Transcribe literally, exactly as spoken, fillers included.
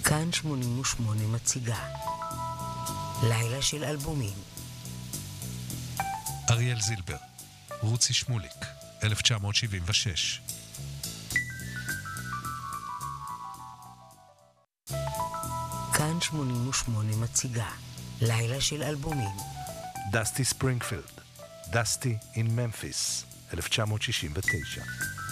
כאן שמונים ושמונה מציגה לילה של אלבומים. אריאל זילבר, רוצי שמוליק, אלף תשע מאות שבעים ושש. כאן שמונים ושמונה מציגה לילה של אלבומים. דסטי ספרינגפילד, דסטי אין ממפיס, אלף תשע מאות שישים ותשע.